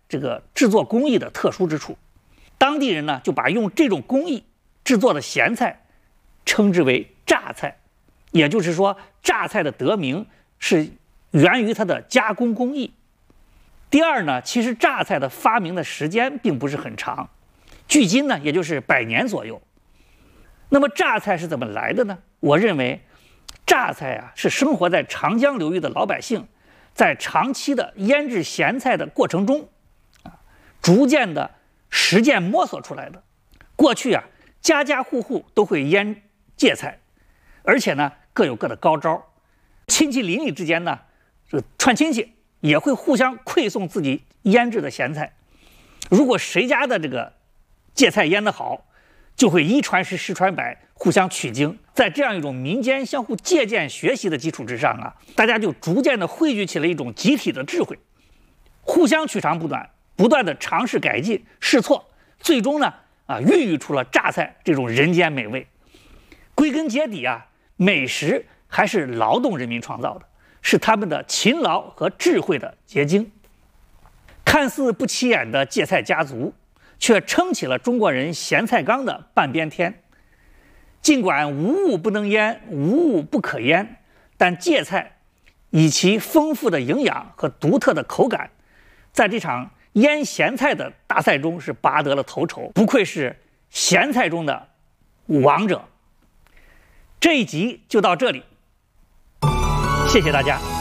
这个制作工艺的特殊之处。当地人呢就把用这种工艺制作的咸菜称之为榨菜，也就是说榨菜的得名是源于它的加工工艺。第二呢，其实榨菜的发明的时间并不是很长，距今呢也就是100年左右。那么榨菜是怎么来的呢？我认为榨菜啊是生活在长江流域的老百姓在长期的腌制咸菜的过程中逐渐的实践摸索出来的。过去啊，家家户户都会腌芥菜，而且呢各有各的高招，亲戚邻里之间呢串亲戚也会互相馈送自己腌制的咸菜。如果谁家的这个芥菜腌得好，就会一传十十传百，互相取经。在这样一种民间相互借鉴学习的基础之上啊，大家就逐渐的汇聚起了一种集体的智慧，互相取长补短，不断的尝试改进试错，最终呢孕育出了榨菜这种人间美味。归根结底啊，美食还是劳动人民创造的，是他们的勤劳和智慧的结晶。看似不起眼的芥菜家族，却撑起了中国人咸菜缸的半边天。尽管无物不能腌，无物不可腌，但芥菜以其丰富的营养和独特的口感，在这场腌咸菜的大赛中是拔得了头筹，不愧是咸菜中的王者。这一集就到这里，谢谢大家。